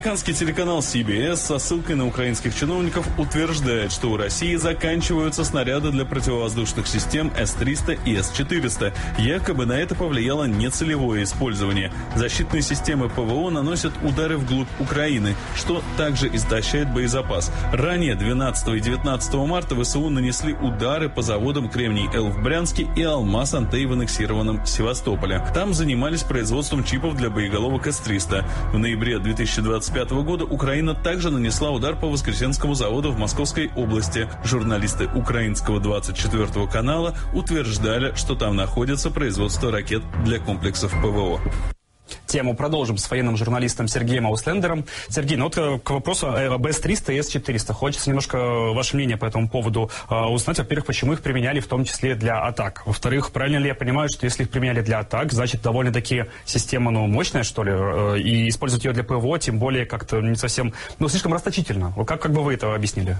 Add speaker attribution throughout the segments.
Speaker 1: Американский телеканал CBS со ссылкой на украинских чиновников утверждает, что у России заканчиваются снаряды для противовоздушных систем С-300 и С-400. Якобы на это повлияло нецелевое использование. Защитные системы ПВО наносят удары вглубь Украины, что также истощает боезапас. Ранее, 12 и 19 марта, ВСУ нанесли удары по заводам Кремний-Л в Брянске и Алмаз-Антей в аннексированном Севастополе. Там занимались производством чипов для боеголовок С-300. В ноябре 2025 года Украина также нанесла удар по Воскресенскому заводу в Московской области. Журналисты украинского 24-го канала утверждали, что там находится производство ракет для комплексов ПВО.
Speaker 2: Тему продолжим с военным журналистом Сергеем Ауслендером. Сергей, ну вот к вопросу об С-300 и С-400. Хочется немножко ваше мнение по этому поводу узнать. Во-первых, почему их применяли в том числе для атак. Во-вторых, правильно ли я понимаю, что если их применяли для атак, значит, довольно-таки система, мощная, что ли, и использовать ее для ПВО, тем более как-то не совсем, слишком расточительно. Как бы вы это объяснили?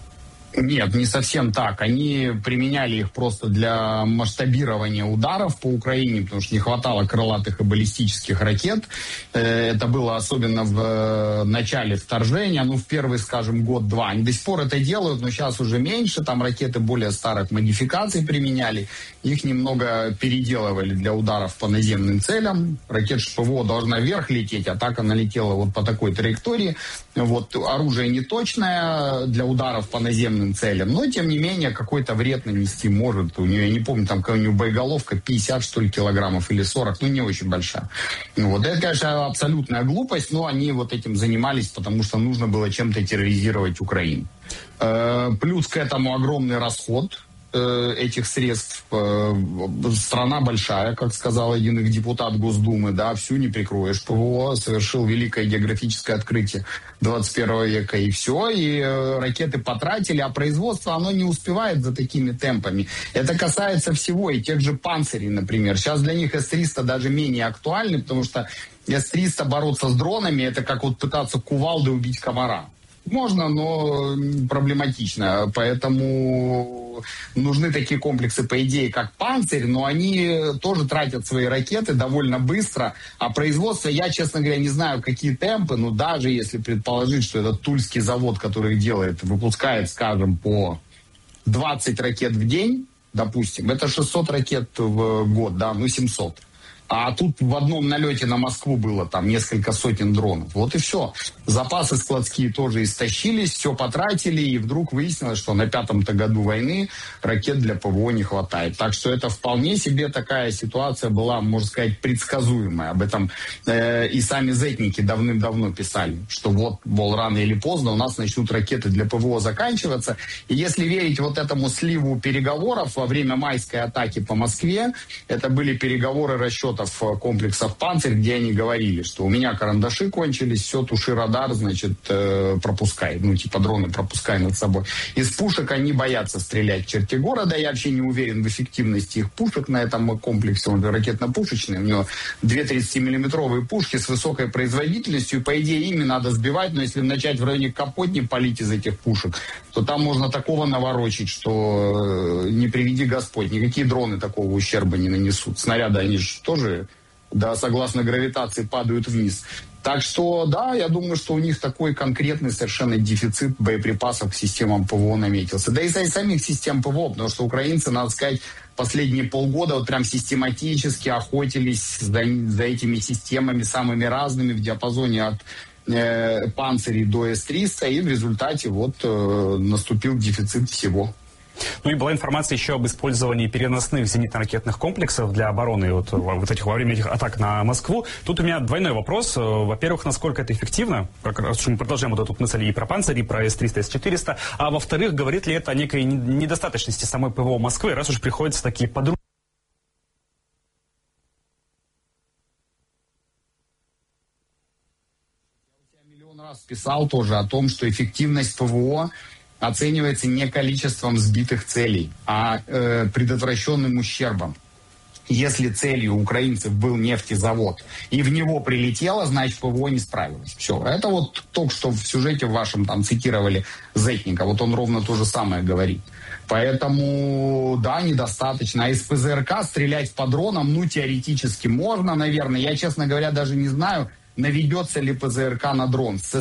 Speaker 3: Нет, не совсем так. Они применяли их просто для масштабирования ударов по Украине, потому что не хватало крылатых и баллистических ракет. Это было особенно в начале вторжения, в первый, скажем, год-два. Они до сих пор это делают, но сейчас уже меньше. Там ракеты более старых модификаций применяли. Их немного переделывали для ударов по наземным целям. Ракета ПВО должна вверх лететь, а так она летела вот по такой траектории. Оружие неточное для ударов по наземным целям, но, тем не менее, какой-то вред нанести может. У нее, я не помню, там какая у нее боеголовка, 50, что ли, килограммов или 40, не очень большая. Это, конечно, абсолютная глупость, но они вот этим занимались, потому что нужно было чем-то терроризировать Украину. Плюс к этому огромный расход этих средств. Страна большая, как сказал один их депутат Госдумы, всю не прикроешь. ПВО совершил великое географическое открытие 21 века, и все, и ракеты потратили, а производство, оно не успевает за такими темпами. Это касается всего, и тех же панцирей, например. Сейчас для них С-300 даже менее актуальны, потому что С-300 бороться с дронами, это как пытаться кувалдой убить комара. Можно, но проблематично. Поэтому нужны такие комплексы, по идее, как «Панцирь», но они тоже тратят свои ракеты довольно быстро. А производство, я, честно говоря, не знаю, какие темпы, но даже если предположить, что этот тульский завод, который их делает, выпускает, скажем, по 20 ракет в день, допустим, это 600 ракет в год, 700. А тут в одном налете на Москву было там несколько сотен дронов. Вот и все. Запасы складские тоже истощились, все потратили, и вдруг выяснилось, что на 5-м-то году войны ракет для ПВО не хватает. Так что это вполне себе такая ситуация была, можно сказать, предсказуемая. Об этом и сами зетники давным-давно писали, что рано или поздно у нас начнут ракеты для ПВО заканчиваться. И если верить этому сливу переговоров во время майской атаки по Москве, это были переговоры расчетов комплексов «Панцирь», где они говорили, что у меня карандаши кончились, все, туши радар, пропускай. Дроны пропускай над собой. Из пушек они боятся стрелять в черте города. Я вообще не уверен в эффективности их пушек на этом комплексе. Он ракетно-пушечный. У него 2 30-миллиметровые пушки с высокой производительностью. И, по идее, ими надо сбивать. Но если начать в районе Капотни палить из этих пушек, то там можно такого наворочить, что не приведи Господь. Никакие дроны такого ущерба не нанесут. Снаряды, они же тоже согласно гравитации падают вниз. Так что, я думаю, что у них такой конкретный совершенно дефицит боеприпасов к системам ПВО наметился. Да и самих систем ПВО, потому что украинцы, надо сказать, последние полгода прям систематически охотились за этими системами самыми разными в диапазоне от «Панцирей» до С-300, и в результате наступил дефицит всего.
Speaker 2: И была информация еще об использовании переносных зенитно-ракетных комплексов для обороны во время этих атак на Москву. Тут у меня двойной вопрос. Во-первых, насколько это эффективно? Мы продолжаем эту мысль и про «Панцирь», и про С-300, С-400. А во-вторых, говорит ли это о некой недостаточности самой ПВО Москвы, раз уж приходится такие подруги?
Speaker 3: Я миллион раз писал тоже о том, что эффективность ПВО оценивается не количеством сбитых целей, а предотвращенным ущербом. Если целью украинцев был нефтезавод, и в него прилетело, значит, ПВО не справилось. Все. Это только что в сюжете вашем цитировали Зетника. Он ровно то же самое говорит. Поэтому, недостаточно. А из ПЗРК стрелять по дронам, теоретически можно, наверное. Я, честно говоря, даже не знаю, наведется ли ПЗРК на дрон.